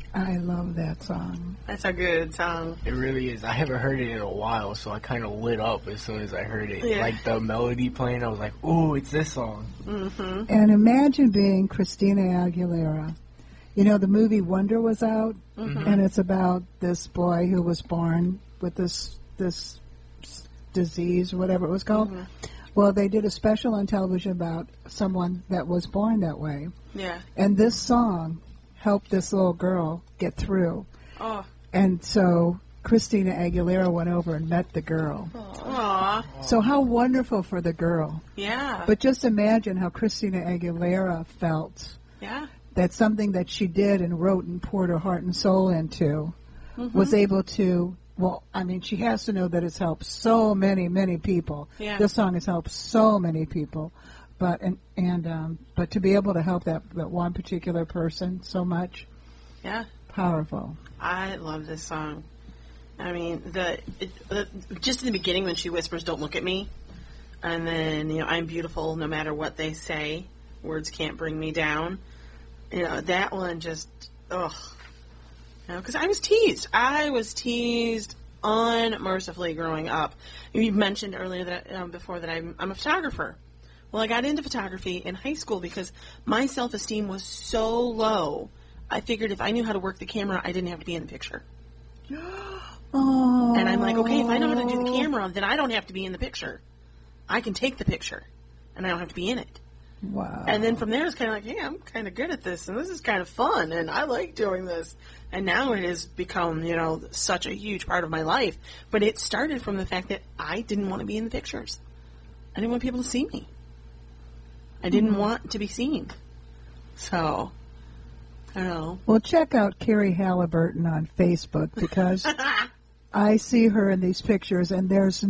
I love that song. That's a good song. It really is. I haven't heard it in a while, so I kind of lit up as soon as I heard it. Yeah. Like the melody playing, I was like, "Ooh, it's this song." Mm-hmm. And imagine being Christina Aguilera. You know, the movie Wonder was out, and it's about this boy who was born with this disease, whatever it was called. Mm-hmm. Well, they did a special on television about someone that was born that way. Yeah. And this song helped this little girl get through. Oh. And so Christina Aguilera went over and met the girl. Aw. So how wonderful for the girl. Yeah. But just imagine how Christina Aguilera felt. Yeah. That something that she did and wrote and poured her heart and soul into was able to, well, I mean, she has to know that it's helped so many, many people. Yeah. This song has helped so many people. But but to be able to help that one particular person so much, Yeah. powerful. I love this song. I mean, just in the beginning when she whispers, "Don't look at me," and then, you know, "I'm beautiful no matter what they say. Words can't bring me down." You know, that one just, ugh. You know, because I was teased. I was teased unmercifully growing up. You mentioned earlier that before that I'm a photographer. Well, I got into photography in high school because my self-esteem was so low. I figured if I knew how to work the camera, I didn't have to be in the picture. Oh. And I'm like, okay, if I know how to do the camera, then I don't have to be in the picture. I can take the picture, and I don't have to be in it. Wow. And then from there, it's kind of like, hey, I'm kind of good at this, and this is kind of fun, and I like doing this. And now it has become, you know, such a huge part of my life. But it started from the fact that I didn't want to be in the pictures. I didn't want people to see me. I didn't want to be seen. So, I don't know. Well, check out Carrie Halliburton on Facebook because I see her in these pictures, and there's